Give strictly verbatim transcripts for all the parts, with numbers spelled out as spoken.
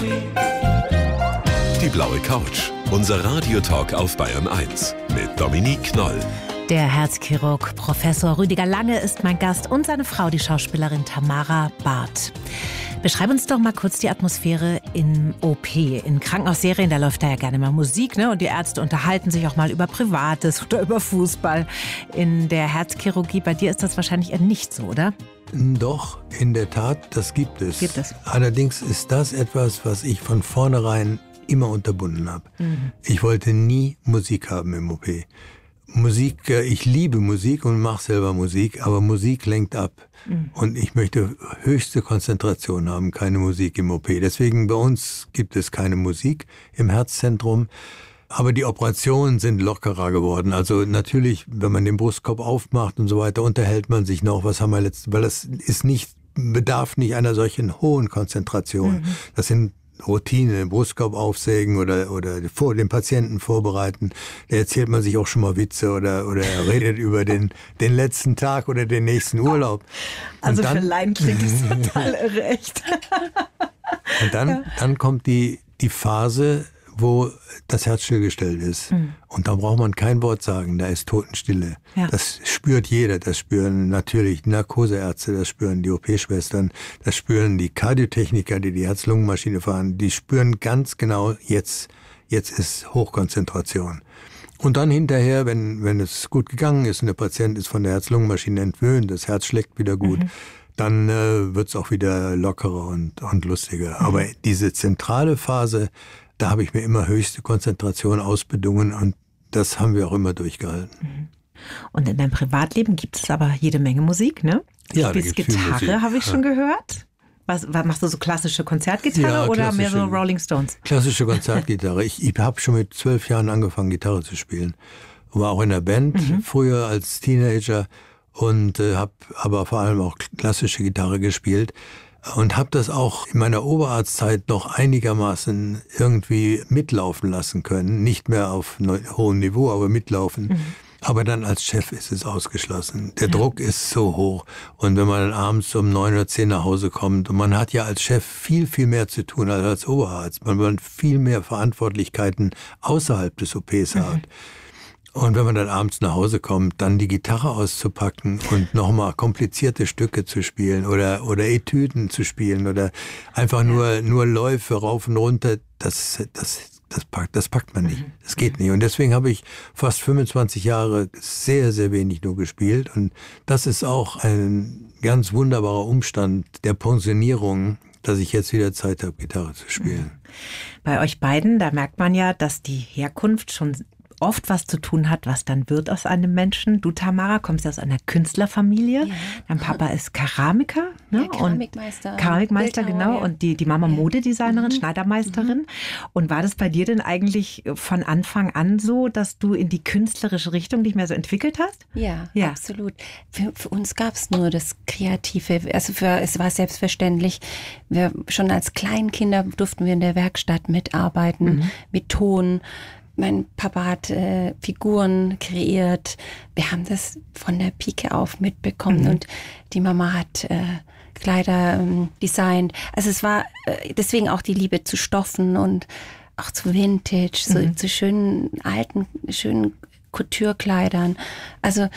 Die blaue Couch. Unser Radiotalk auf Bayern eins mit Dominique Knoll. Der Herzchirurg Professor Rüdiger Lange ist mein Gast und seine Frau, die Schauspielerin Tamara Barth. Beschreib uns doch mal kurz die Atmosphäre im O P. In Krankenhausserien, da läuft da ja gerne mal Musik, ne? Und die Ärzte unterhalten sich auch mal über Privates oder über Fußball. In der Herzchirurgie, bei dir ist das wahrscheinlich eher nicht so, oder? Doch, in der Tat, das gibt es. Gibt es. Allerdings ist das etwas, was ich von vornherein immer unterbunden habe. Mhm. Ich wollte nie Musik haben im O P. Musik, ich liebe Musik und mache selber Musik, aber Musik lenkt ab. Mhm. Und ich möchte höchste Konzentration haben, keine Musik im O P. Deswegen bei uns gibt es keine Musik im Herzzentrum. Aber die Operationen sind lockerer geworden. Also natürlich, wenn man den Brustkorb aufmacht und so weiter, unterhält man sich noch. Was haben wir letztens, weil das ist nicht, bedarf nicht einer solchen hohen Konzentration. Mhm. Das sind Routine, den Brustkorb aufsägen oder, oder vor den Patienten vorbereiten. Da erzählt man sich auch schon mal Witze oder, oder redet über den, den letzten Tag oder den nächsten Urlaub. Also dann, für Laien klingt das total irre, echt. Und dann, ja. dann kommt die, die Phase, wo das Herz stillgestellt ist. Mhm. Und da braucht man kein Wort sagen, da ist Totenstille. Ja. Das spürt jeder, das spüren natürlich Narkoseärzte, das spüren die O P-Schwestern, das spüren die Kardiotechniker, die die Herz-Lungen-Maschine fahren, die spüren ganz genau, jetzt, jetzt ist Hochkonzentration. Und dann hinterher, wenn, wenn es gut gegangen ist und der Patient ist von der Herz-Lungen-Maschine entwöhnt, das Herz schlägt wieder gut, mhm. dann äh, wird es auch wieder lockerer und, und lustiger. Mhm. Aber diese zentrale Phase, da habe ich mir immer höchste Konzentration ausbedungen und das haben wir auch immer durchgehalten. Und in deinem Privatleben gibt es aber jede Menge Musik, ne? Du ja, spielst Gitarre, habe ich schon gehört. Was, was machst du, so klassische Konzertgitarre ja, oder mehr so Rolling Stones? Klassische Konzertgitarre. Ich, ich habe schon mit zwölf Jahren angefangen, Gitarre zu spielen. War auch in der Band, mhm. früher als Teenager und äh, habe aber vor allem auch klassische Gitarre gespielt. Und habe das auch in meiner Oberarztzeit noch einigermaßen irgendwie mitlaufen lassen können. Nicht mehr auf hohem Niveau, aber mitlaufen. Mhm. Aber dann als Chef ist es ausgeschlossen. Der ja. Druck ist so hoch. Und wenn man dann abends um neun oder zehn nach Hause kommt, und man hat ja als Chef viel, viel mehr zu tun als als Oberarzt. Man hat viel mehr Verantwortlichkeiten außerhalb des O Ps mhm. hat. Und wenn man dann abends nach Hause kommt, dann die Gitarre auszupacken und nochmal komplizierte Stücke zu spielen oder, oder Etüden zu spielen oder einfach nur, nur Läufe rauf und runter, das, das, das packt, das packt man nicht. Das geht nicht. Und deswegen habe ich fast fünfundzwanzig Jahre sehr, sehr wenig nur gespielt. Und das ist auch ein ganz wunderbarer Umstand der Pensionierung, dass ich jetzt wieder Zeit habe, Gitarre zu spielen. Bei euch beiden, da merkt man ja, dass die Herkunft schon oft was zu tun hat, was dann wird aus einem Menschen. Du, Tamara, kommst aus einer Künstlerfamilie. Ja. Dein Papa ist Keramiker. Ne? Ja, Keramikmeister. Und Keramikmeister, genau. Ja. Und die, die Mama Modedesignerin, mhm. Schneidermeisterin. Mhm. Und war das bei dir denn eigentlich von Anfang an so, dass du in die künstlerische Richtung dich mehr so entwickelt hast? Ja, ja. absolut. Für, für uns gab es nur das Kreative. Also für, es war selbstverständlich. Wir, schon als Kleinkinder durften wir in der Werkstatt mitarbeiten, mhm. mit Ton. Mein Papa hat äh, Figuren kreiert. Wir haben das von der Pike auf mitbekommen. Mhm. Und die Mama hat äh, Kleider ähm, designt. Also es war äh, deswegen auch die Liebe zu Stoffen und auch zu Vintage, mhm. so, zu schönen alten, schönen Couture-Kleidern. Also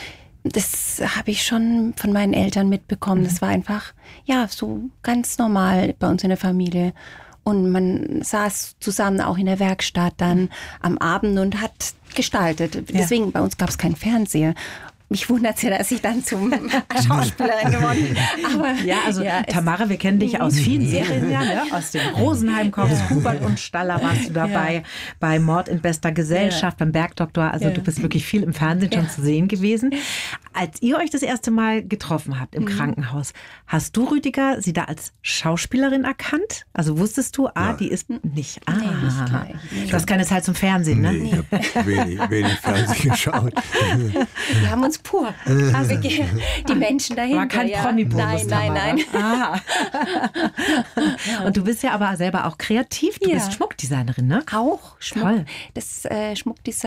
das habe ich schon von meinen Eltern mitbekommen. Mhm. Das war einfach, ja, so ganz normal bei uns in der Familie. Und man saß zusammen auch in der Werkstatt dann am Abend und hat gestaltet. Deswegen, ja. bei uns gab es keinen Fernseher. Mich wundert es ja, dass ich dann zum Schauspielerin geworden bin. Aber ja, also ja, Tamara, wir kennen dich aus vielen Serien, ja, ne? Aus dem Rosenheim kommst, ja. Hubert und Staller warst du dabei, ja. bei Mord in bester Gesellschaft, ja. beim Bergdoktor. Also ja. du bist wirklich viel im Fernsehen ja. schon zu sehen gewesen. Als ihr euch das erste Mal getroffen habt im mhm. Krankenhaus, hast du, Rüdiger, sie da als Schauspielerin erkannt? Also wusstest du, ah, ja. die ist nicht, ah, nee, nicht gleich. Nee. Du hast keine Zeit zum Fernsehen, ne? Nee, ich habe wenig, wenig Fernsehen geschaut. Wir haben uns pur. Also die Menschen dahinter. War kein ja. Promi-Bonus. Nein, nein, nein. Ah. Und du bist ja aber selber auch kreativ. Du ja. bist Schmuckdesignerin, ne? Auch Schmuck. Toll. Das äh, Schmuckdesign